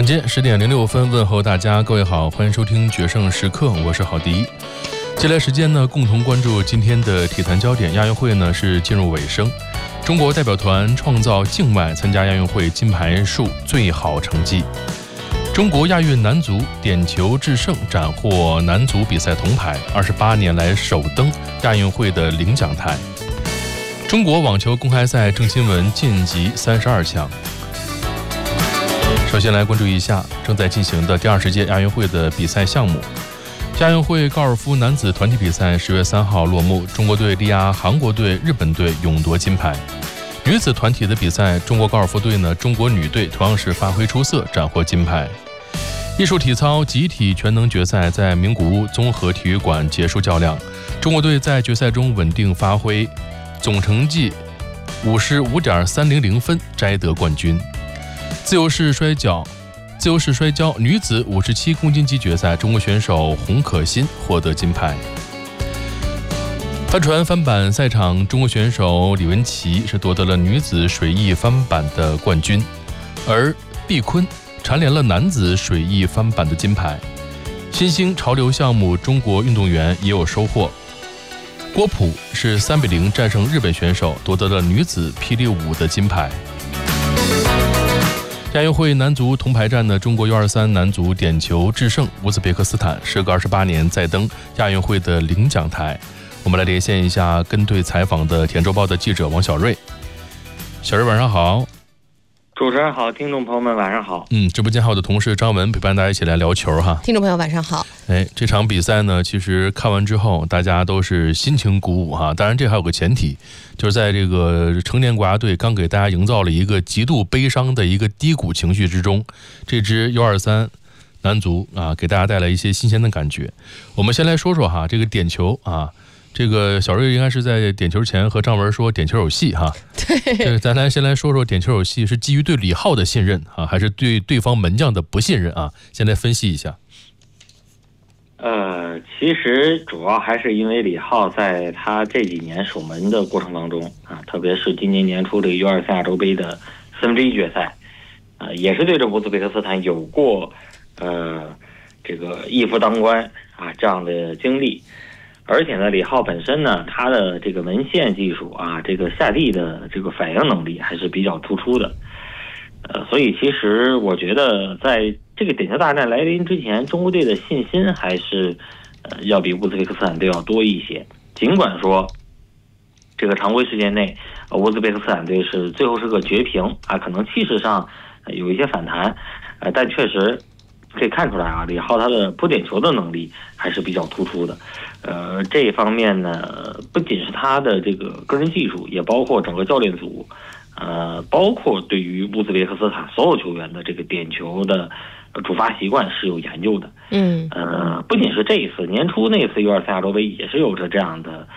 间10点06分，问候大家，各位好，欢迎收听决胜时刻，我是郝迪。接下来时间呢，共同关注今天的体坛焦点。亚运会呢是进入尾声，中国代表团创造境外参加亚运会金牌数最好成绩。中国亚运男足点球制胜，斩获男足比赛铜牌，28年来首登亚运会的领奖台。中国网球公开赛郑钦文晋级32强。首先来关注一下正在进行的第20届亚运会的比赛项目。亚运会高尔夫男子团体比赛10月3号落幕，中国队力压韩国队、日本队勇夺金牌。女子团体的比赛，中国高尔夫队中国女队同样是发挥出色，斩获金牌。艺术体操集体全能决赛在名古屋综合体育馆结束较量，中国队在决赛中稳定发挥，总成绩55.300分摘得冠军。自由式摔跤女子57公斤级决赛，中国选手洪可欣获得金牌。帆船翻板赛场，中国选手李文琪是夺得了女子水翼翻板的冠军，而毕坤蝉联了男子水翼翻板的金牌。新兴潮流项目，中国运动员也有收获，郭璞是3-0战胜日本选手，夺得了女子霹雳舞的金牌。亚运会男足铜牌战呢，中国U23男足点球制胜乌兹别克斯坦，时隔28年再登亚运会的领奖台。我们来连线一下跟队采访的《甜周报》的记者王小瑞。小瑞晚上好。 主持人好，听众朋友们晚上好。 直播间还有我的同事张文陪伴大家一起来聊球哈。 听众朋友晚上好。 这场比赛呢，其实看完之后大家都是心情鼓舞哈。当然这还有个前提，就是在这个成年国家队刚给大家营造了一个极度悲伤的一个低谷情绪之中，这支U23男足给大家带来一些新鲜的感觉。我们先来说说哈，这个点球这个小瑞应该是在点球前和张文说点球有戏哈。 对， 咱先来说说点球有戏是基于对李浩的信任还是对对方门将的不信任先来分析一下。 其实主要还是因为李浩在他这几年守门的过程当中特别是今年年初的U23亚洲杯的1/4决赛也是对着乌兹别克斯坦有过这个一夫当关这样的经历。而且呢，李浩本身呢，他的这个门线技术这个下地的这个反应能力还是比较突出的。所以其实我觉得在这个点球大战来临之前，中国队的信心还是要比乌兹别克斯坦队要多一些。尽管说这个常规时间内乌兹别克斯坦队是最后是个绝平可能气势上有一些反弹但确实可以看出来李浩他的扑点球的能力还是比较突出的。这一方面呢，不仅是他的这个个人技术，也包括整个教练组，包括对于乌兹别克斯坦所有球员的这个点球的主罚习惯是有研究的。不仅是这一次，年初那次U23亚洲杯也是有着这样的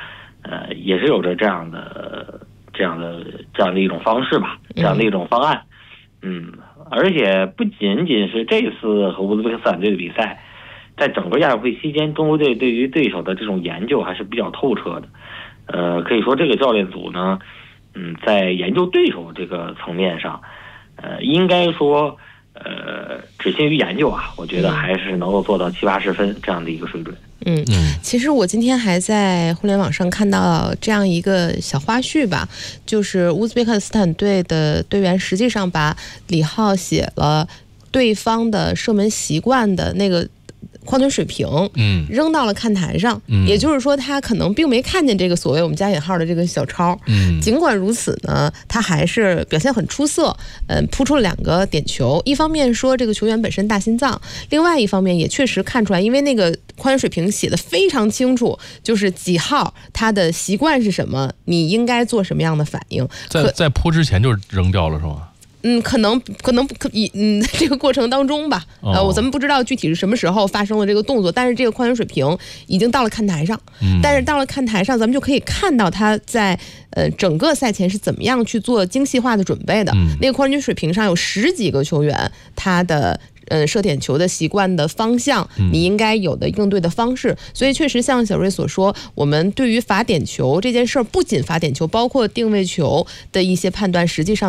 一种方式吧，这样的一种方案。而且不仅仅是这次和乌兹别克斯坦队的比赛，在整个亚运会期间，中国队对于对手的这种研究还是比较透彻的。可以说这个教练组呢，在研究对手这个层面上，应该说只限于研究我觉得还是能够做到70-80分这样的一个水准。 其实我今天还在互联网上看到这样一个小花絮吧，就是乌兹别克斯坦队的队员实际上把李浩写了对方的射门习惯的那个矿泉水瓶扔到了看台上，也就是说他可能并没看见这个所谓我们加引号的这个小抄。尽管如此呢，他还是表现很出色，扑出了2个点球。一方面说这个球员本身大心脏，另外一方面也确实看出来，因为那个矿泉水瓶写的非常清楚，就是几号他的习惯是什么，你应该做什么样的反应。 在扑之前就扔掉了是吗？ 可能这个过程当中吧，咱们不知道具体是什么时候发生了这个动作，但是这个矿泉水瓶已经到了看台上，但是到了看台上，咱们就可以看到他在整个赛前是怎么样去做精细化的准备的。那个矿泉水瓶上有10几个球员，他的射点球的习惯的方向，你应该有的应对的方式。所以确实像小瑞所说，我们对于罚点球这件事儿，不仅罚点球，包括定位球的一些判断，实际上